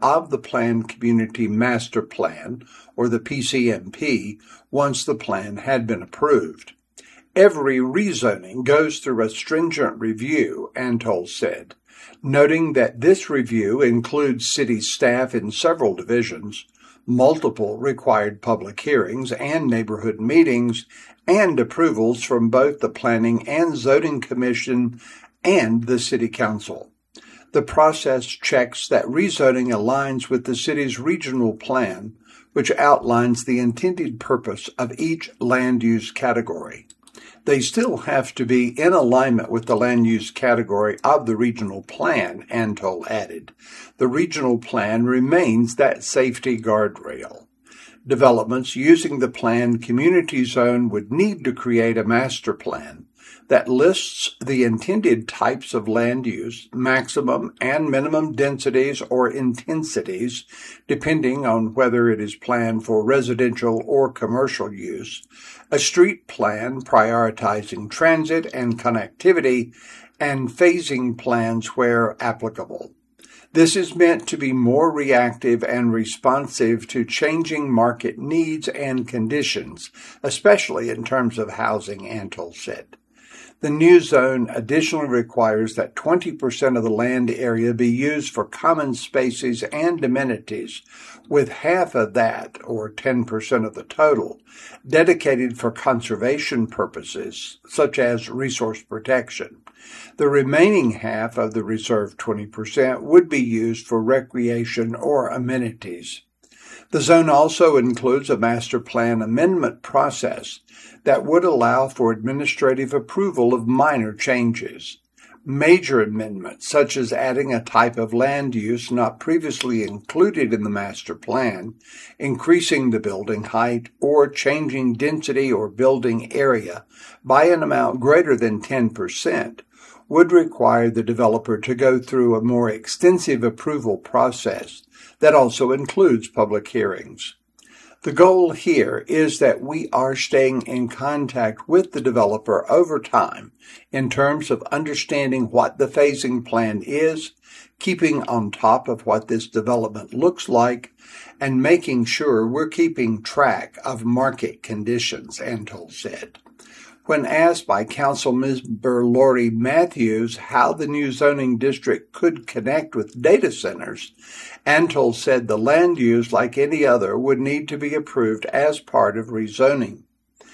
of the Planned Community Master Plan, or the PCMP, once the plan had been approved. Every rezoning goes through a stringent review, Antle said, noting that this review includes city staff in several divisions, multiple required public hearings and neighborhood meetings, and approvals from both the Planning and Zoning Commission and the City Council. The process checks that rezoning aligns with the city's regional plan, which outlines the intended purpose of each land use category. They still have to be in alignment with the land use category of the regional plan, Antle added. The regional plan remains that safety guardrail. Developments using the planned community zone would need to create a master plan that lists the intended types of land use, maximum and minimum densities or intensities, depending on whether it is planned for residential or commercial use, a street plan prioritizing transit and connectivity, and phasing plans where applicable. This is meant to be more reactive and responsive to changing market needs and conditions, especially in terms of housing, Antle said. The new zone additionally requires that 20% of the land area be used for common spaces and amenities, with half of that, or 10% of the total, dedicated for conservation purposes, such as resource protection. The remaining half of the reserved 20% would be used for recreation or amenities. The zone also includes a master plan amendment process that would allow for administrative approval of minor changes. Major amendments, such as adding a type of land use not previously included in the master plan, increasing the building height, or changing density or building area by an amount greater than 10%, would require the developer to go through a more extensive approval process that also includes public hearings. The goal here is that we are staying in contact with the developer over time in terms of understanding what the phasing plan is, keeping on top of what this development looks like, and making sure we're keeping track of market conditions, Antle said. When asked by Councilmember Lori Matthews how the new zoning district could connect with data centers, Antle said the land use, like any other, would need to be approved as part of rezoning.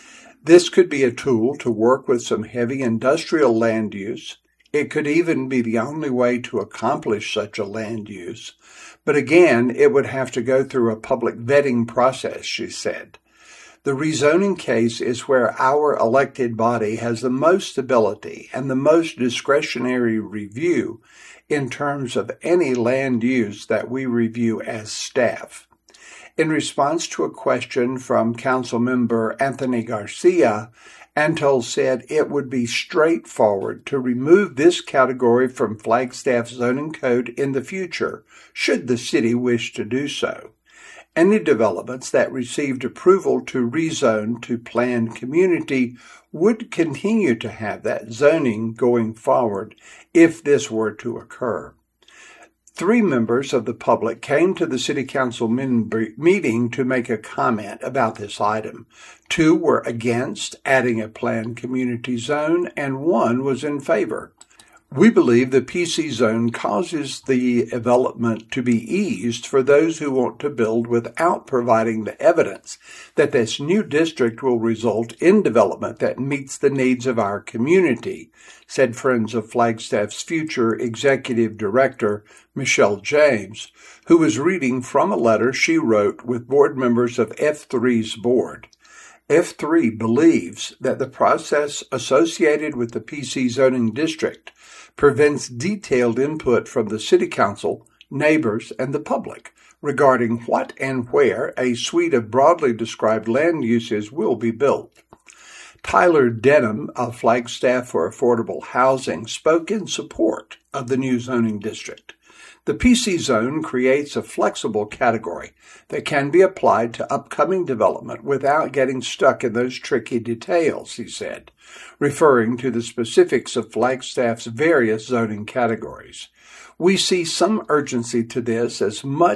This could be a tool to work with some heavy industrial land use. It could even be the only way to accomplish such a land use. But again, it would have to go through a public vetting process, she said. The rezoning case is where our elected body has the most ability and the most discretionary review in terms of any land use that we review as staff. In response to a question from Councilmember Anthony Garcia, Antle said it would be straightforward to remove this category from Flagstaff zoning code in the future, should the city wish to do so. Any developments that received approval to rezone to planned community would continue to have that zoning going forward if this were to occur. 3 members of the public came to the City Council meeting to make a comment about this item. 2 were against adding a planned community zone, and 1 was in favor. We believe the PC zone causes the development to be eased for those who want to build without providing the evidence that this new district will result in development that meets the needs of our community, said Friends of Flagstaff's future executive director, Michelle James, who was reading from a letter she wrote with board members of F3's board. F3 believes that the process associated with the PC zoning district prevents detailed input from the City Council, neighbors, and the public regarding what and where a suite of broadly described land uses will be built. Tyler Denham of Flagstaff for Affordable Housing spoke in support of the new zoning district. The PC zone creates a flexible category that can be applied to upcoming development without getting stuck in those tricky details, he said, referring to the specifics of Flagstaff's various zoning categories. We see some urgency to this as much